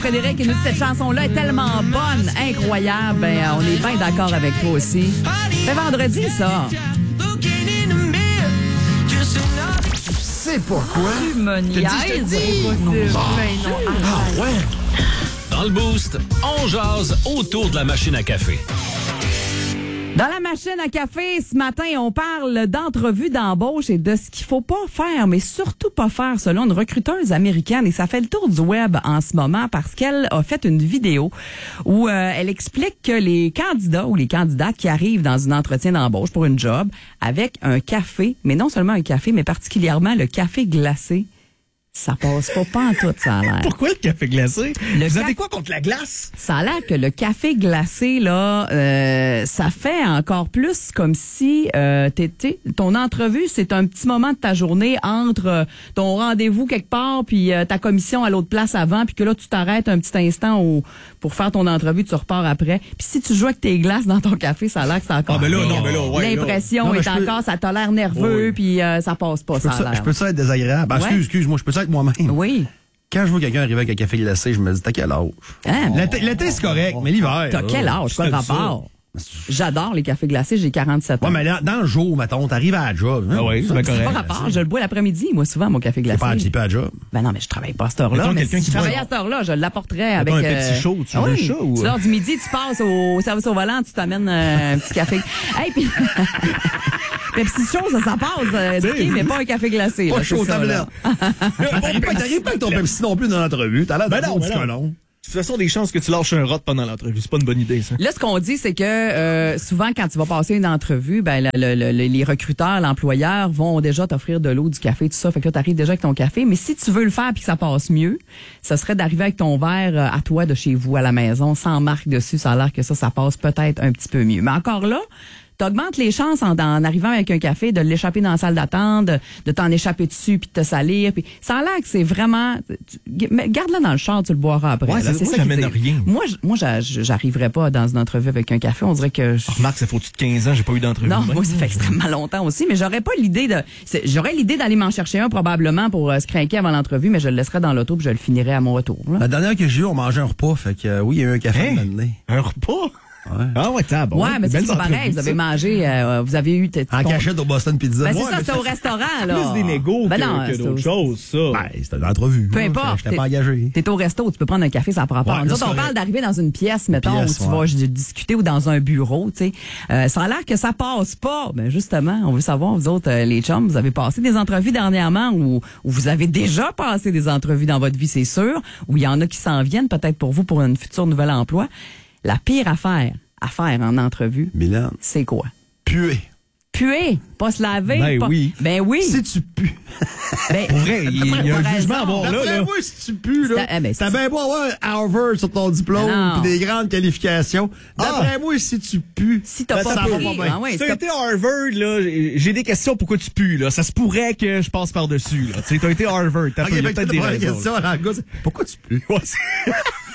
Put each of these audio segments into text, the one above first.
Frédéric, il nous dit cette chanson-là est tellement bonne, incroyable. Ben, on est bien d'accord avec toi aussi. C'est vendredi, ça. Tu sais pourquoi? Tu me niaises. Ah ouais? Dans le Boost, on jase autour de la machine à café. Dans la machine à café, ce matin, on parle d'entrevues d'embauche et de ce qu'il faut pas faire, mais surtout pas faire selon une recruteuse américaine. Et ça fait le tour du web en ce moment parce qu'elle a fait une vidéo où elle explique que les candidats ou les candidates qui arrivent dans un entretien d'embauche pour une job avec un café, mais non seulement un café, mais particulièrement le café glacé, ça passe pas en tout, ça a l'air. Pourquoi le café glacé? Le Vous ca- avez quoi contre la glace? Ça a l'air que le café glacé, là, ça fait encore plus comme si ton entrevue, c'est un petit moment de ta journée entre ton rendez-vous quelque part puis ta commission à l'autre place avant, puis que là, tu t'arrêtes un petit instant pour faire ton entrevue, tu repars après. Puis si tu joues avec tes glaces dans ton café, ça a l'air que c'est encore... L'impression est encore, ça t'a l'air nerveux, puis ça passe pas, ça a l'air. Je peux ça être désagréable? Ben, Ouais. excuse-moi, je peux ça être moi-même. Oui. Quand je vois quelqu'un arriver avec un café glacé, je me dis, t'as quel âge? Hein? L'été, c'est correct, mais l'hiver... T'as quel âge? Quoi le rapport? J'adore les cafés glacés, j'ai 47 ans. Ouais, mais dans le jour, mettons, t'arrives à la job. Hein? Ah oui, c'est bien C'est correct. pas rapport, je le bois l'après-midi, moi, souvent, mon café glacé. Tu pas à la job. Ben non, mais je travaille pas à cette heure-là. Mettons Mais quelqu'un si qui je travaillais boit- à cette heure-là, je l'apporterais avec... Mettons un petit chaud, tu veux ça ou- C'est l'heure du midi, tu passes au service au volant, tu t'amènes un petit café. Hey, puis... Pepsi chaud, ça passe, Dicky, mais pas un café glacé. Pas là, chaud aux c'est ça, là. tablettes. T'arrives pas avec ton Pepsi non plus dans l'entrevue. T'as l'air d'un bon petit colon. De toute façon, des chances que tu lâches un rot pendant l'entrevue. C'est pas une bonne idée, ça. Là, ce qu'on dit, c'est que souvent, quand tu vas passer une entrevue, ben les recruteurs, l'employeur vont déjà t'offrir de l'eau, du café, tout ça. Fait que là, t'arrives déjà avec ton café. Mais si tu veux le faire puis que ça passe mieux, ça serait d'arriver avec ton verre à toi de chez vous, à la maison, sans marque dessus. Ça a l'air que ça passe peut-être un petit peu mieux. Mais encore là, t'augmentes les chances en arrivant avec un café de l'échapper dans la salle d'attente, de t'en échapper dessus puis de te salir. Puis ça a l'air que c'est vraiment... Garde-le dans le char, tu le boiras après. Ouais, là. c'est moi, ça j'amène qui dit. rien. Moi, j'arriverais pas dans une entrevue avec un café. On dirait que... Remarque, ça fait au-dessus de 15 ans, j'ai pas eu d'entrevue. Non, de moi, même. ça fait extrêmement longtemps aussi, mais j'aurais pas l'idée de... J'aurais l'idée d'aller m'en chercher un probablement pour se craquer avant l'entrevue, mais je le laisserais dans l'auto puis je le finirais à mon retour. Là. La dernière que j'ai eu, on mangeait un repas. Fait que oui, il y a eu un café Hein? à donner. Un repas? Ouais. Ah ouais, t'as bon. Ouais, mais c'est Belles pas pareil. entrevues, Vous avez ça. mangé, vous avez eu... En cachette au Boston Pizza. Ben, Ouais, c'est ça, mais c'était au restaurant, là. Plus des négos Ben que, non, que c'est d'autres choses, ça. Ben, c'était une entrevue. Peu Moi, importe. J'étais pas engagé. T'es au resto, tu peux prendre un café sans rapport. Ouais, Nous là, autres, on c'est parle correct. d'arriver dans une pièce, mettons, pièce, où tu ouais. vas discuter ou dans un bureau, tu sais. Ça a l'air que ça passe pas. Ben, justement, on veut savoir, vous autres, les chums, vous avez passé des entrevues dernièrement ou vous avez déjà passé des entrevues dans votre vie, c'est sûr, ou il y en a qui s'en viennent peut-être pour vous pour un futur nouvel emploi. La pire affaire à faire en entrevue, Milan, c'est quoi? puer. Puer, pas se laver. Ben pas... oui. Ben oui. Si tu pues. Ben, Pour vrai, il y a un T'as jugement à raison. avoir là. D'après là. moi, si tu pues, là, C'est- ben, t'as c'est- bien beau avoir un Harvard sur ton diplôme Non. pis des grandes qualifications. D'après moi, si tu pues, Si t'as ben, pas ça pris, va pas bien. ah ouais, Si si t'as t'as- été à Harvard, là, j'ai des questions pourquoi tu pues, là. Ça se pourrait que je passe par-dessus, là. Tu sais, t'as été à Harvard, t'as Ok, il y a fait que peut-être la des première raisons. question à la gars, c'est pourquoi tu pues? Ouais, c'est-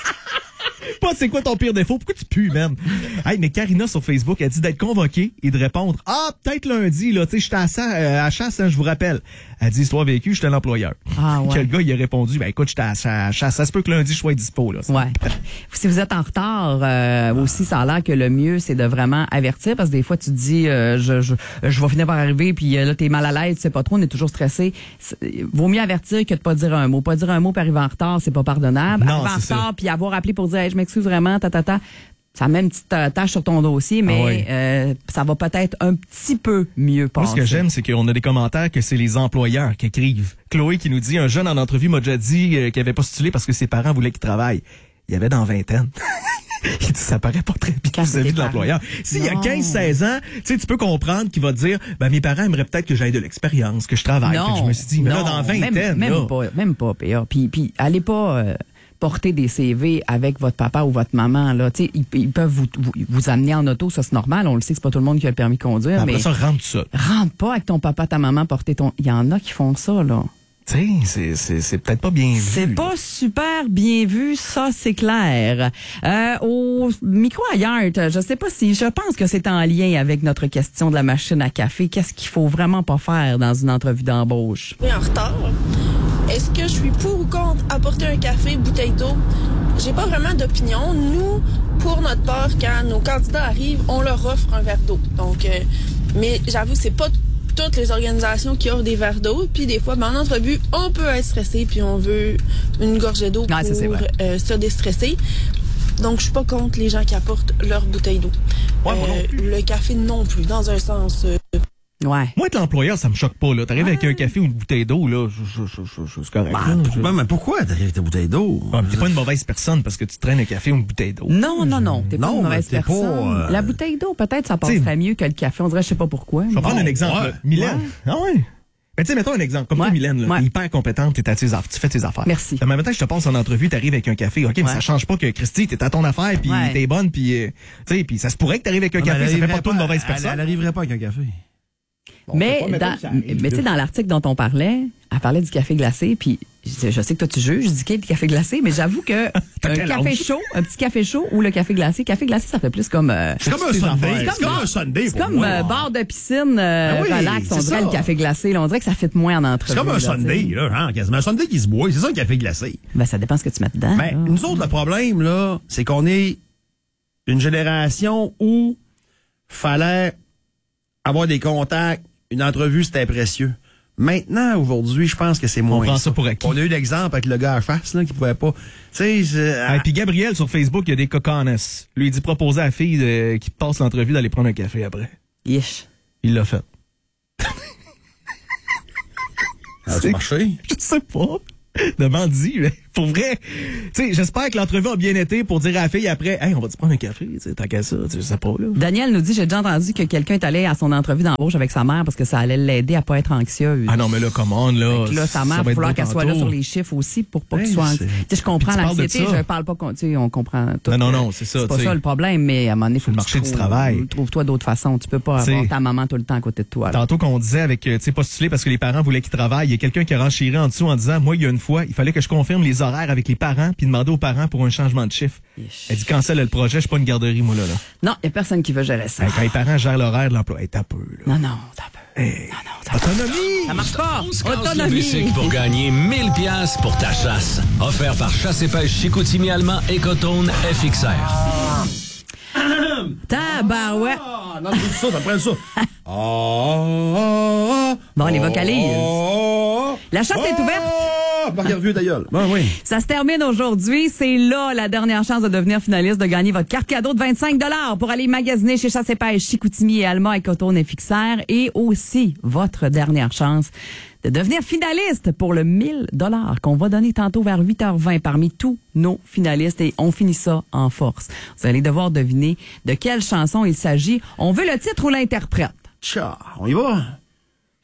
Pas c'est quoi ton pire défaut? Pourquoi tu pues, man? Hey, mais Karina sur Facebook a dit d'être convoquée et de répondre ah, peut-être lundi, là, tu sais, j'étais à chasse, hein, je vous rappelle. Elle dit histoire vécue, j'étais l'employeur. Ah, ouais. Que le gars, il a répondu, ben écoute, j'étais à chasse, ça se peut que lundi je sois dispo, là. Ouais. Si vous êtes en retard, aussi, ça a l'air que le mieux, c'est de vraiment avertir parce que des fois, tu te dis, je vais finir par arriver, puis là, t'es mal à l'aise, tu sais pas trop, on est toujours stressé. Vaut mieux avertir que de pas dire un mot. Pas dire un mot puis arriver en retard, c'est pas pardonnable. Non, Arriver en c'est retard puis avoir appelé pour dire, hey, je m'excuse vraiment, ça met une petite tâche sur ton dossier, mais Ah ça va peut-être un petit peu mieux passer. Moi, ce que j'aime, c'est qu'on a des commentaires que c'est les employeurs qui écrivent. Chloé qui nous dit, un jeune en entrevue m'a déjà dit qu'il avait postulé parce que ses parents voulaient qu'il travaille. Il y avait dans vingtaine. Il dit, ça paraît pas très bien Quand c'est vis-à-vis tes de l'employeur. parents. S'il y a Non. 15-16 ans, tu sais, tu peux comprendre qu'il va te dire, ben, mes parents aimeraient peut-être que j'aille de l'expérience, que je travaille. Fait que je me suis dit, mais là, dans vingtaine, là. même pas, PA. Puis allez pas porter des CV avec votre papa ou votre maman, là. Tu sais, ils peuvent vous amener en auto, ça c'est normal. On le sait que c'est pas tout le monde qui a le permis de conduire, Après mais ça, rentre ça. rentre pas avec ton papa, ta maman, porter ton... Il y en a qui font ça, là. Tu sais, c'est peut-être pas bien vu. C'est pas super bien vu, ça, c'est clair. Au micro ailleurs, je pense que c'est en lien avec notre question de la machine à café. Qu'est-ce qu'il faut vraiment pas faire dans une entrevue d'embauche? En retard. Est-ce que je suis pour ou contre apporter un café, bouteille d'eau j'ai pas vraiment d'opinion. Nous, pour notre part, quand nos candidats arrivent, on leur offre un verre d'eau. Donc, mais j'avoue, c'est pas toutes les organisations qui offrent des verres d'eau. Puis des fois, en entrevue, on peut être stressé, puis on veut une gorgée d'eau pour se déstresser. Donc, je suis pas contre les gens qui apportent leur bouteille d'eau. Ouais, moi non plus. Le café non plus, dans un sens. Ouais. Moi, être l'employeur, ça me choque pas, là. T'arrives avec un café ou une bouteille d'eau, là, c'est correct. Mais pourquoi t'arrives avec ta bouteille d'eau? T'es pas une mauvaise personne parce que tu traînes un café ou une bouteille d'eau. Non. T'es pas une mauvaise t'es personne. pas, La bouteille d'eau, peut-être, ça passerait mieux que le café. On dirait, je sais pas pourquoi. Je vais prendre un exemple. ouais. Là. Mylène. Ouais. Ah ouais. Mais tu sais, mettons un exemple. Comme toi, Mylène, là, Ouais. t'es hyper compétente, tu fais tes affaires. Merci. Demain matin, je te passe en entrevue, t'arrives avec un café. OK, mais ça change pas que Christy, t'es à ton affaire, puis t'es bonne, puis tu sais, puis ça se pourrait que t'arrives avec un café, ça fait pas toi une mauvaise personne. Elle n'arriverait pas avec un café. Bon, mais tu sais, dans l'article dont on parlait, elle parlait du café glacé, puis je sais que toi tu juges du café glacé, mais j'avoue que un petit café chaud ou le café glacé, ça fait plus comme C'est comme un sundae. C'est comme un sundae. c'est comme bar de piscine relax, on dirait ça. le café glacé, là, on dirait que ça fit moins en entrevue. C'est comme un là, sundae, là, hein, quasiment. Un sundae qui se boit, c'est ça un café glacé. Ben ça dépend ce que tu mets dedans. Mais nous autres, le problème, là, c'est qu'on est une génération où fallait avoir des contacts, une entrevue, c'était précieux. Maintenant, aujourd'hui, je pense que c'est moins. On prend ça pour acquis. On a eu l'exemple avec le gars à face, là, qui pouvait pas. Tu sais, puis Gabriel, sur Facebook, il y a des cocones. Lui, il dit proposer à la fille qui passe l'entrevue d'aller prendre un café après. Yish. Il l'a fait. a-tu marché? Je sais pas. Demande-y, mais pour vrai. Tu sais, j'espère que l'entrevue a bien été pour dire à la fille après, hey, on va te prendre un café, tu sais, tant qu'à ça, je sais pas, là. Daniel nous dit, j'ai déjà entendu que quelqu'un est allé à son entrevue d'embauche avec sa mère parce que ça allait l'aider à pas être anxieuse. Ah non, mais là, come on, là. Fait que là, sa mère, il va falloir qu'elle soit là sur les chiffres aussi pour pas que tu sois... Tu sais, je comprends l'anxiété, je parle pas... Tu sais, on comprend tout. Non, c'est ça. C'est pas ça le problème, mais à un moment donné, il faut le marché du travail. Trouve-toi d'autres façons. Tu peux pas avoir ta maman tout le temps à côté de toi. Là. Tantôt qu'on disait avec, tu sais, postuler parce que les parents voulaient qu'ils travaillent, il y a quelqu'un qui a renchéré en dessous en disant, moi, il y a une fois, il fallait que je confirme les horaires avec les parents puis demander aux parents pour un changement de chiffre. Elle dit, cancelle le projet, je suis pas une garderie, moi, là. Non, il y a personne qui veut gérer ça. Quand les parents gèrent l'horaire de l'emploi, t'as peu, là. Non, t'as peu. Autonomie! Ça marche pas. Autonomie. Musique pour gagner 1000 piastres pour ta chasse. Offert par Chasse et Pêche Chicoutimi Allemand Ecotone FXR. Tabarouette. Non, c'est ça prend ça. Bon, les vocalises. La chasse est ouverte. Regarde vieux d'ailleurs. Ben oui. Ça se termine aujourd'hui. C'est là la dernière chance de devenir finaliste, de gagner votre carte cadeau de 25 $ pour aller magasiner chez Chasse et Pêche Chicoutimi et Alma Ecotone FXR. Et aussi votre dernière chance de devenir finaliste pour le 1000 $ qu'on va donner tantôt vers 8h20 parmi tous nos finalistes. Et on finit ça en force. Vous allez devoir deviner de quelle chanson il s'agit. On veut le titre ou l'interprète. Tcha, on y va.